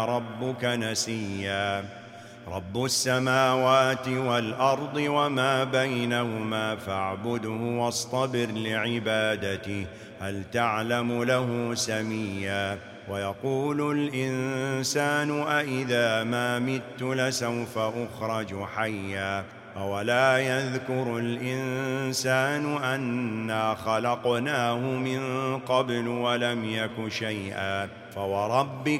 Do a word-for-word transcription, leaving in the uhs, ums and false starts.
ربك نسيا رب السماوات والأرض وما بينهما فاعبده واصطبر لعبادته هل تعلم له سميا ويقول الإنسان أإذا ما مت لسوف أخرج حيا أولا يذكر الإنسان أنا خلقناه من قبل ولم يك شيئا فوربك